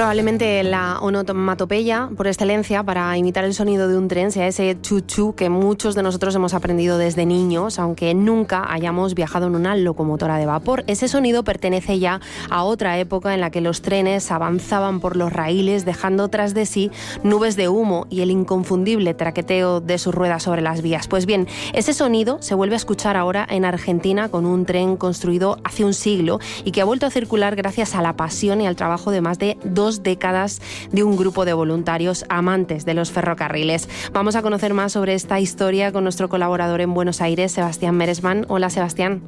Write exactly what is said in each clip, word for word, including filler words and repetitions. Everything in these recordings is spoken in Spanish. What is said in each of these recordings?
Probablemente la onomatopeya por excelencia para imitar el sonido de un tren sea ese chuchú que muchos de nosotros hemos aprendido desde niños, aunque nunca hayamos viajado en una locomotora de vapor. Ese sonido pertenece ya a otra época en la que los trenes avanzaban por los raíles dejando tras de sí nubes de humo y el inconfundible traqueteo de sus ruedas sobre las vías. Pues bien, ese sonido se vuelve a escuchar ahora en Argentina con un tren construido hace un siglo y que ha vuelto a circular gracias a la pasión y al trabajo de más de dos décadas de un grupo de voluntarios amantes de los ferrocarriles. Vamos a conocer más sobre esta historia con nuestro colaborador en Buenos Aires, Sebastián Meresman. Hola, Sebastián.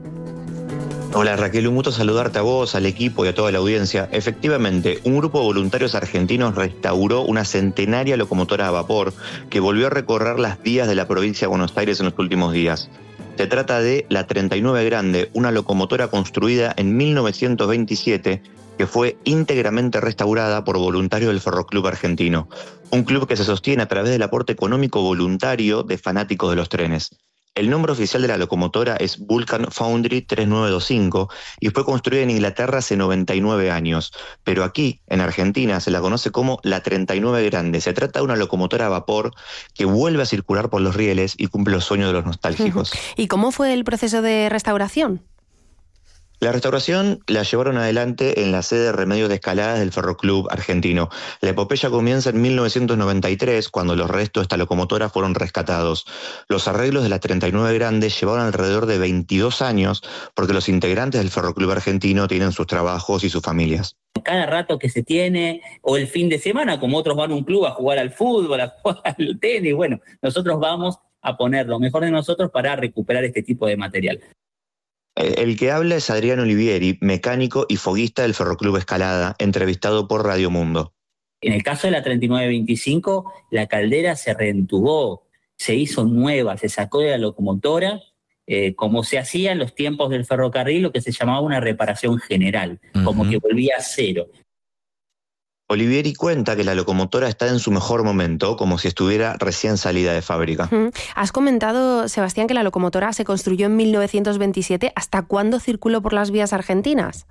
Hola Raquel, un gusto saludarte a vos, al equipo y a toda la audiencia. Efectivamente, un grupo de voluntarios argentinos restauró una centenaria locomotora a vapor que volvió a recorrer las vías de la provincia de Buenos Aires en los últimos días. Se trata de la treinta y nueve Grande, una locomotora construida en mil novecientos veintisiete que fue íntegramente restaurada por voluntarios del Ferroclub Argentino, un club que se sostiene a través del aporte económico voluntario de fanáticos de los trenes. El nombre oficial de la locomotora es Vulcan Foundry tres nueve dos cinco y fue construida en Inglaterra hace noventa y nueve años, pero aquí, en Argentina, se la conoce como la treinta y nueve Grande. Se trata de una locomotora a vapor que vuelve a circular por los rieles y cumple los sueños de los nostálgicos. ¿Y cómo fue el proceso de restauración? La restauración la llevaron adelante en la sede de remedios de escaladas del Ferroclub Argentino. La epopeya comienza en mil novecientos noventa y tres, cuando los restos de esta locomotora fueron rescatados. Los arreglos de la treinta y nueve Grande llevaron alrededor de veintidós años, porque los integrantes del Ferroclub Argentino tienen sus trabajos y sus familias. Cada rato que se tiene, o el fin de semana, como otros van a un club a jugar al fútbol, a jugar al tenis, bueno, nosotros vamos a poner lo mejor de nosotros para recuperar este tipo de material. El que habla es Adrián Olivieri, mecánico y foguista del Ferroclub Escalada, entrevistado por Radio Mundo. En el caso de la treinta y nueve veinticinco, la caldera se reentubó, se hizo nueva, se sacó de la locomotora, eh, como se hacía en los tiempos del ferrocarril, lo que se llamaba una reparación general, uh-huh. como que volvía a cero. Olivieri cuenta que la locomotora está en su mejor momento, como si estuviera recién salida de fábrica. Uh-huh. Has comentado, Sebastián, que la locomotora se construyó en mil novecientos veintisiete. ¿Hasta cuándo circuló por las vías argentinas?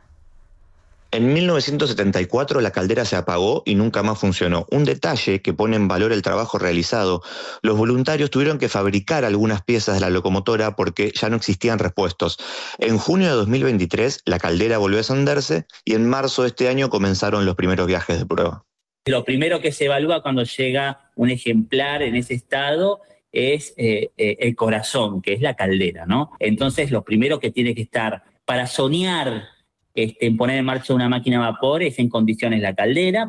En mil novecientos setenta y cuatro la caldera se apagó y nunca más funcionó. Un detalle que pone en valor el trabajo realizado. Los voluntarios tuvieron que fabricar algunas piezas de la locomotora porque ya no existían repuestos. En junio de dos mil veintitrés la caldera volvió a encenderse y en marzo de este año comenzaron los primeros viajes de prueba. Lo primero que se evalúa cuando llega un ejemplar en ese estado es eh, eh, el corazón, que es la caldera, ¿no? Entonces lo primero que tiene que estar para soñar Este, en poner en marcha una máquina a vapor es en condiciones la caldera.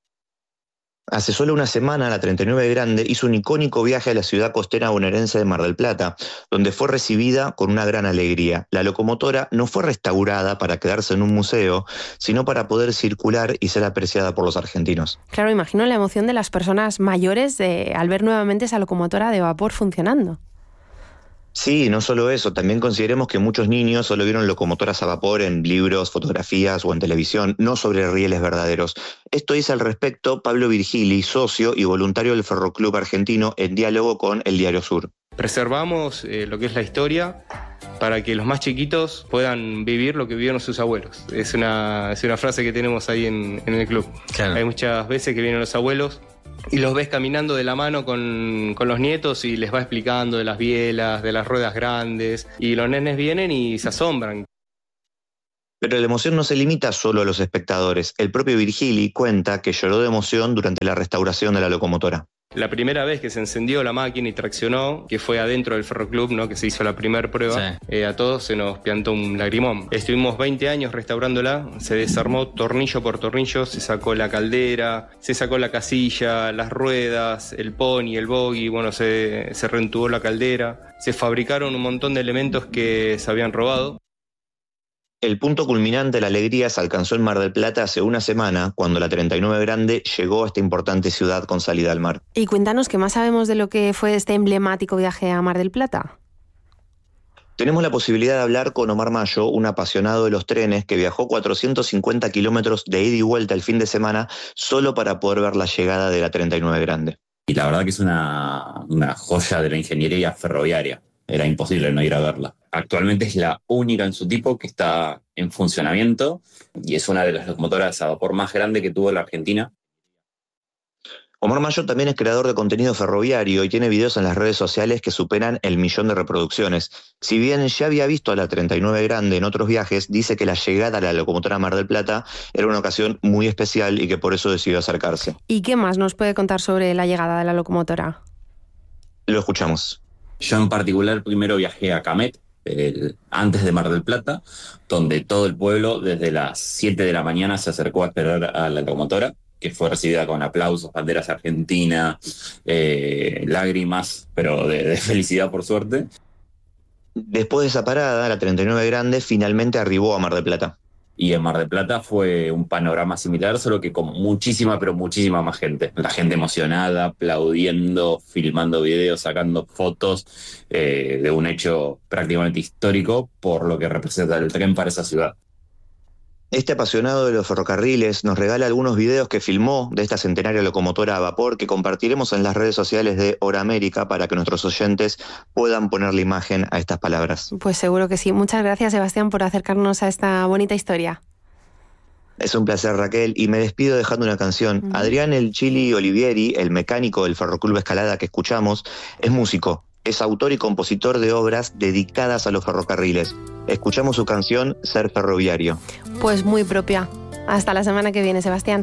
Hace solo una semana, la treinta y nueve Grande hizo un icónico viaje a la ciudad costera bonaerense de Mar del Plata, donde fue recibida con una gran alegría. La locomotora no fue restaurada para quedarse en un museo, sino para poder circular y ser apreciada por los argentinos. Claro, imagino la emoción de las personas mayores de, al ver nuevamente esa locomotora de vapor funcionando. Sí, no solo eso, también consideremos que muchos niños solo vieron locomotoras a vapor en libros, fotografías o en televisión, no sobre rieles verdaderos. Esto dice al respecto Pablo Virgili, socio y voluntario del Ferroclub Argentino, en diálogo con El Diario Sur. Preservamos eh, lo que es la historia para que los más chiquitos puedan vivir lo que vivieron sus abuelos. Es una, es una frase que tenemos ahí en, en el club. Claro. Hay muchas veces que vienen los abuelos y los ves caminando de la mano con, con los nietos y les va explicando de las bielas, de las ruedas grandes, y los nenes vienen y se asombran. Pero la emoción no se limita solo a los espectadores. El propio Virgili cuenta que lloró de emoción durante la restauración de la locomotora. La primera vez que se encendió la máquina y traccionó, que fue adentro del Ferroclub, ¿no? Que se hizo la primera prueba, sí. eh, a todos se nos piantó un lagrimón. Estuvimos veinte años restaurándola, se desarmó tornillo por tornillo, se sacó la caldera, se sacó la casilla, las ruedas, el pony, el bogie, bueno, se, se reentubó la caldera, se fabricaron un montón de elementos que se habían robado. El punto culminante de la alegría se alcanzó en Mar del Plata hace una semana, cuando la treinta y nueve Grande llegó a esta importante ciudad con salida al mar. Y cuéntanos, ¿qué más sabemos de lo que fue este emblemático viaje a Mar del Plata? Tenemos la posibilidad de hablar con Omar Mayo, un apasionado de los trenes que viajó cuatrocientos cincuenta kilómetros de ida y vuelta el fin de semana solo para poder ver la llegada de la treinta y nueve Grande. Y la verdad que es una, una joya de la ingeniería ferroviaria. Era imposible no ir a verla. Actualmente es la única en su tipo que está en funcionamiento y es una de las locomotoras a vapor más grande que tuvo la Argentina. Omar Mayo también es creador de contenido ferroviario y tiene videos en las redes sociales que superan el millón de reproducciones. Si bien ya había visto a la treinta y nueve Grande en otros viajes, dice que la llegada a la locomotora Mar del Plata era una ocasión muy especial y que por eso decidió acercarse. ¿Y qué más nos puede contar sobre la llegada de la locomotora? Lo escuchamos. Yo en particular primero viajé a Camet, el, antes de Mar del Plata, donde todo el pueblo desde las siete de la mañana se acercó a esperar a la locomotora, que fue recibida con aplausos, banderas argentinas, eh, lágrimas, pero de, de felicidad por suerte. Después de esa parada, la treinta y nueve Grande finalmente arribó a Mar del Plata. Y en Mar del Plata fue un panorama similar, solo que con muchísima, pero muchísima más gente. La gente emocionada, aplaudiendo, filmando videos, sacando fotos eh, de un hecho prácticamente histórico por lo que representa el tren para esa ciudad. Este apasionado de los ferrocarriles nos regala algunos videos que filmó de esta centenaria locomotora a vapor que compartiremos en las redes sociales de Hora América para que nuestros oyentes puedan ponerle imagen a estas palabras. Pues seguro que sí. Muchas gracias, Sebastián, por acercarnos a esta bonita historia. Es un placer, Raquel, y me despido dejando una canción. Mm. Adrián El Chili Olivieri, el mecánico del Ferroclub Escalada que escuchamos, es músico. Es autor y compositor de obras dedicadas a los ferrocarriles. Escuchamos su canción Ser Ferroviario. Pues muy propia. Hasta la semana que viene, Sebastián.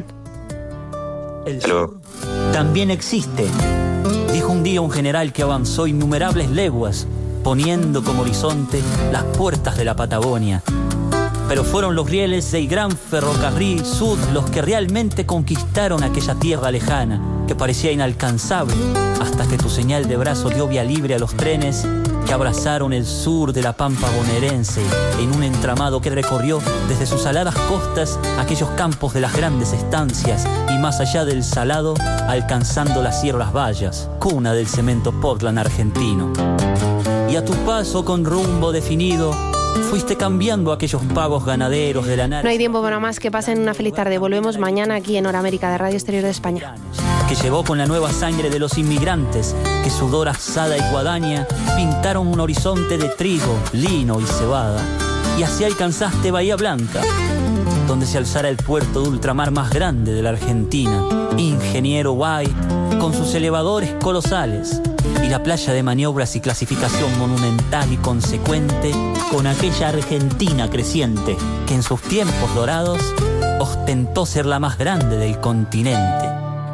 El sur también existe, dijo un día un general que avanzó innumerables leguas, poniendo como horizonte las puertas de la Patagonia. Pero fueron los rieles del gran ferrocarril Sud los que realmente conquistaron aquella tierra lejana, que parecía inalcanzable, hasta que tu señal de brazo dio vía libre a los trenes que abrazaron el sur de la pampa bonaerense en un entramado que recorrió desde sus saladas costas aquellos campos de las grandes estancias y más allá del salado, alcanzando las Sierras Bayas, cuna del cemento Portland argentino. Y a tu paso con rumbo definido, fuiste cambiando aquellos pagos ganaderos de la nada. No hay tiempo para más, que pasen una feliz tarde. Volvemos mañana aquí en Hora América de Radio Exterior de España. Que llevó con la nueva sangre de los inmigrantes, que sudor asada y guadaña pintaron un horizonte de trigo, lino y cebada. Y así alcanzaste Bahía Blanca, donde se alzara el puerto de ultramar más grande de la Argentina, Ingeniero White, con sus elevadores colosales, y la playa de maniobras y clasificación monumental y consecuente, con aquella Argentina creciente que en sus tiempos dorados ostentó ser la más grande del continente.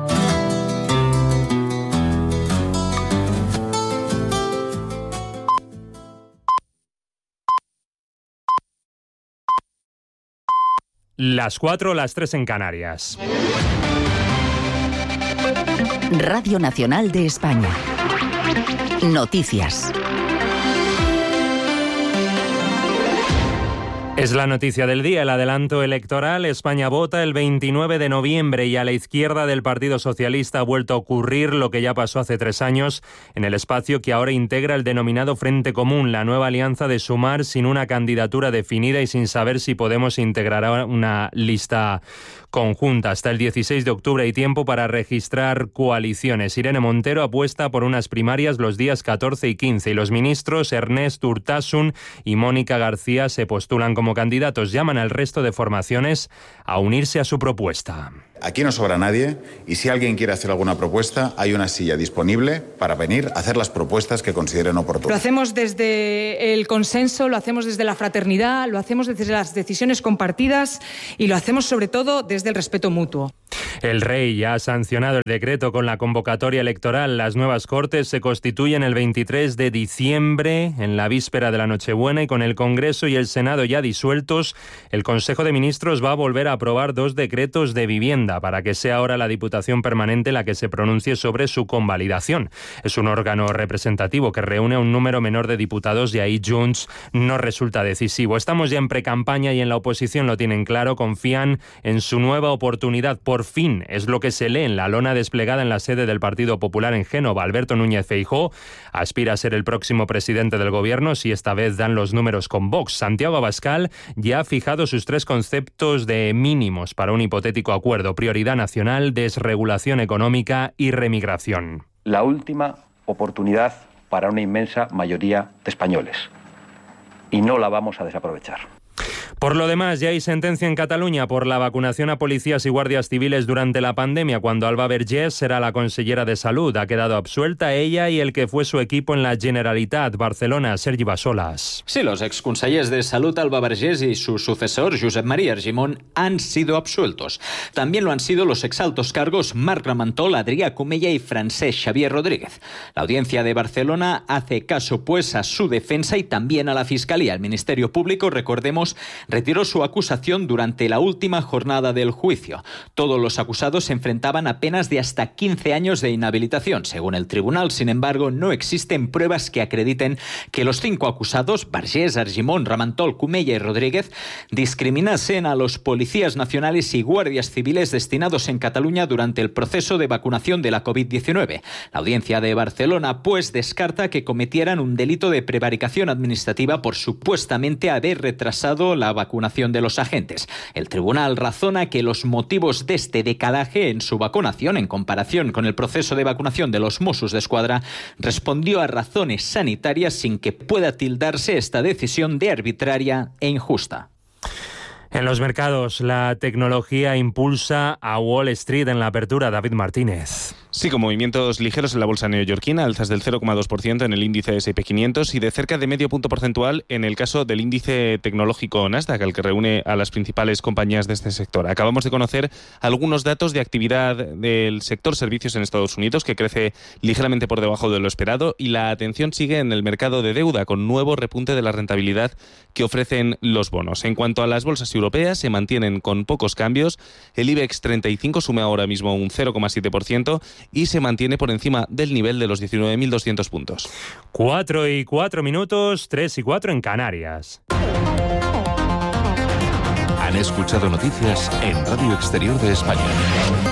Las cuatro, las tres en Canarias. Radio Nacional de España. Noticias. Es la noticia del día, el adelanto electoral. España vota el veintinueve de noviembre y a la izquierda del Partido Socialista ha vuelto a ocurrir lo que ya pasó hace tres años en el espacio que ahora integra el denominado Frente Común, la nueva alianza de Sumar sin una candidatura definida y sin saber si Podemos integrará una lista conjunta. Hasta el dieciséis de octubre hay tiempo para registrar coaliciones. Irene Montero apuesta por unas primarias los días catorce y quince y los ministros Ernest Urtasun y Mónica García se postulan como candidatos. Llaman al resto de formaciones a unirse a su propuesta. Aquí no sobra nadie y si alguien quiere hacer alguna propuesta, hay una silla disponible para venir a hacer las propuestas que consideren oportunas. Lo hacemos desde el consenso, lo hacemos desde la fraternidad, lo hacemos desde las decisiones compartidas y lo hacemos sobre todo desde el respeto mutuo. El rey ya ha sancionado el decreto con la convocatoria electoral. Las nuevas Cortes se constituyen el veintitrés de diciembre, en la víspera de la Nochebuena, y con el Congreso y el Senado ya disueltos, el Consejo de Ministros va a volver a aprobar dos decretos de vivienda para que sea ahora la Diputación Permanente la que se pronuncie sobre su convalidación. Es un órgano representativo que reúne a un número menor de diputados y ahí Junts no resulta decisivo. Estamos ya en precampaña y en la oposición lo tienen claro, confían en su nueva oportunidad. Por fin, es lo que se lee en la lona desplegada en la sede del Partido Popular en Génova. Alberto Núñez Feijóo aspira a ser el próximo presidente del gobierno si esta vez dan los números con Vox. Santiago Abascal ya ha fijado sus tres conceptos de mínimos para un hipotético acuerdo: prioridad nacional, desregulación económica y remigración. La última oportunidad para una inmensa mayoría de españoles. y no la vamos a desaprovechar. Por lo demás, ya hay sentencia en Cataluña por la vacunación a policías y guardias civiles durante la pandemia, cuando Alba Vergés era la consellera de Salud. Ha quedado absuelta ella y el que fue su equipo en la Generalitat. Barcelona, Sergi Basolas. Sí, los exconsellers de Salud Alba Vergés y su sucesor, Josep María Argimon, han sido absueltos. También lo han sido los exaltos cargos Marc Ramentol, Adrià Comella y Francesc Xavier Rodríguez. La audiencia de Barcelona hace caso, pues, a su defensa y también a la Fiscalía. El Ministerio Público, recordemos, retiró su acusación durante la última jornada del juicio. Todos los acusados se enfrentaban a penas de hasta quince años de inhabilitación. Según el tribunal, sin embargo, no existen pruebas que acrediten que los cinco acusados, Vergés, Argimon, Ramentol, Comella y Rodríguez, discriminasen a los policías nacionales y guardias civiles destinados en Cataluña durante el proceso de vacunación de la covid diecinueve. La audiencia de Barcelona, pues, descarta que cometieran un delito de prevaricación administrativa por supuestamente haber retrasado la vacunación de los agentes. El tribunal razona que los motivos de este decalaje en su vacunación en comparación con el proceso de vacunación de los Mossos d'Esquadra respondió a razones sanitarias sin que pueda tildarse esta decisión de arbitraria e injusta. En los mercados, la tecnología impulsa a Wall Street en la apertura. David Martínez. Sí, con movimientos ligeros en la bolsa neoyorquina, alzas del cero coma dos por ciento en el índice ese y pe quinientos y de cerca de medio punto porcentual en el caso del índice tecnológico Nasdaq, al que reúne a las principales compañías de este sector. Acabamos de conocer algunos datos de actividad del sector servicios en Estados Unidos, que crece ligeramente por debajo de lo esperado, y la atención sigue en el mercado de deuda, con nuevo repunte de la rentabilidad que ofrecen los bonos. En cuanto a las bolsas europeas, se mantienen con pocos cambios. El IBEX treinta y cinco sube ahora mismo un cero coma siete por ciento y se mantiene por encima del nivel de los diecinueve mil doscientos puntos. Cuatro y cuatro minutos, tres y cuatro en Canarias. Han escuchado noticias en Radio Exterior de España.